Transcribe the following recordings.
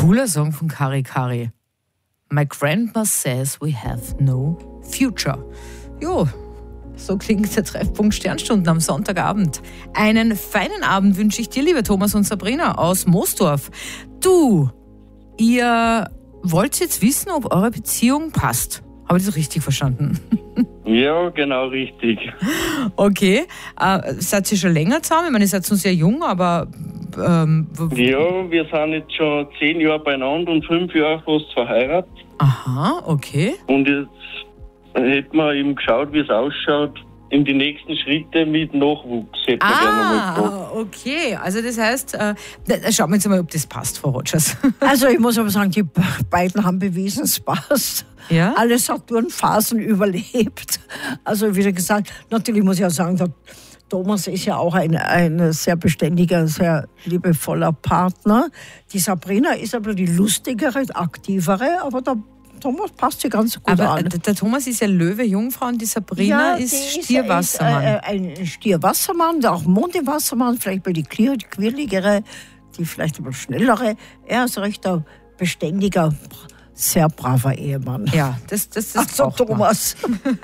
Cooler Song von Kari Kari. My grandma says we have no future. Jo, so klingt der Treffpunkt Sternstunden am Sonntagabend. Einen feinen Abend wünsche ich dir, liebe Thomas und Sabrina aus Moosdorf. Du, ihr wollt jetzt wissen, ob eure Beziehung passt. Habe ich das richtig verstanden? Ja, genau richtig. Okay. Seid ihr schon länger zusammen? Ich meine, ihr seid noch sehr jung, aber... Ja, wir sind jetzt schon 10 Jahre beieinander und 5 Jahre fast verheiratet. Aha, okay. Und jetzt hätten wir eben geschaut, wie es ausschaut. In die nächsten Schritte mit Nachwuchs hätten wir gerne mal gemacht. Okay. Also das heißt, schauen wir jetzt mal, ob das passt, Frau Rogers. Also ich muss aber sagen, die beiden haben bewiesen, es passt. Ja? Alle Saturnphasen überlebt. Also wie gesagt, natürlich muss ich auch sagen, der Thomas ist ja auch ein sehr beständiger, sehr liebevoller Partner. Die Sabrina ist aber die lustigere, aktivere, aber der Thomas passt sich ganz gut aber an. Der Thomas ist ja Löwe, Jungfrau und die Sabrina ist Stierwassermann. Ein Stierwassermann, der auch Mondewassermann, vielleicht mal die quirligere, die vielleicht ein bisschen schnellere. Er ist recht ein beständiger, sehr braver Ehemann. Ja, das so, Thomas.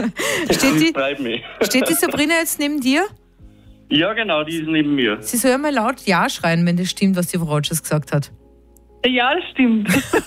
Steht die Sabrina jetzt neben dir? Ja, genau, die ist neben mir. Sie soll ja mal laut Ja schreien, wenn das stimmt, was die Frau Rogers gesagt hat. Ja, das stimmt.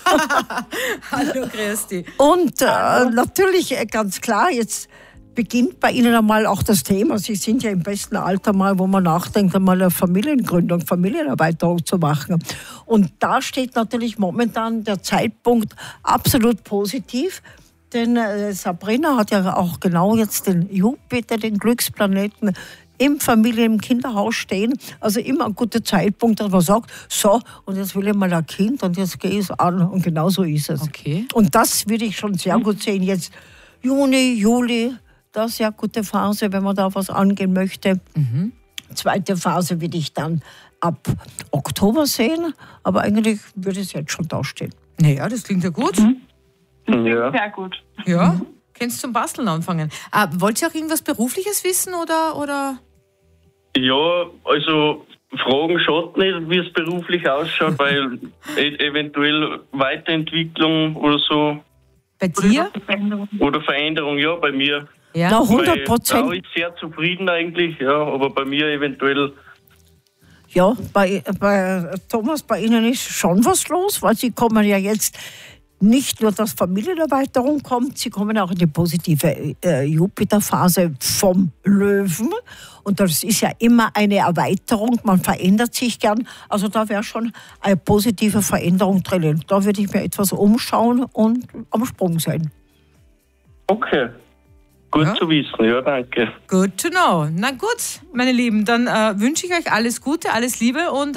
Hallo, Christi. Und natürlich ganz klar, jetzt beginnt bei Ihnen einmal auch das Thema. Sie sind ja im besten Alter mal, wo man nachdenkt, einmal eine Familiengründung, Familienerweiterung zu machen. Und da steht natürlich momentan der Zeitpunkt absolut positiv. Denn Sabrina hat ja auch genau jetzt den Jupiter, den Glücksplaneten, im im Kinderhaus stehen. Also immer ein guter Zeitpunkt, dass man sagt, so, und jetzt will ich mal ein Kind und jetzt gehe ich es an. Und genau so ist es. Okay. Und das würde ich schon sehr gut sehen. Jetzt Juni, Juli, das ist eine sehr gute Phase, wenn man da was angehen möchte. Zweite Phase würde ich dann ab Oktober sehen. Aber eigentlich würde es jetzt schon da stehen. Naja, das klingt ja gut. Ja. Sehr gut. Ja, kannst zum Basteln anfangen. Wollt ihr auch irgendwas Berufliches wissen oder? Ja, also Fragen schaut nicht, wie es beruflich ausschaut, weil eventuell Weiterentwicklung oder so. Bei dir? Oder Veränderung, ja, bei mir. Ja. Na, Meine 100%. Frau ist sehr zufrieden eigentlich, ja, aber bei mir eventuell. Ja, bei Thomas, bei Ihnen ist schon was los, weil Sie kommen ja jetzt nicht nur, dass Familienerweiterung kommt, Sie kommen auch in die positive Jupiterphase vom Löwen. Und das ist ja immer eine Erweiterung, man verändert sich gern. Also da wäre schon eine positive Veränderung drinnen. Da würde ich mir etwas umschauen und am Sprung sein. Okay. Gut Ja. zu wissen, ja, danke. Good to know. Na gut, meine Lieben, dann wünsche ich euch alles Gute, alles Liebe und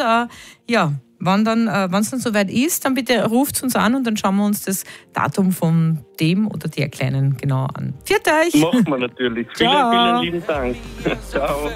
wenn es dann soweit ist, dann bitte ruft uns an und dann schauen wir uns das Datum von dem oder der Kleinen genau an. Viert euch! Machen wir natürlich. Ciao. Vielen lieben Dank. Ciao.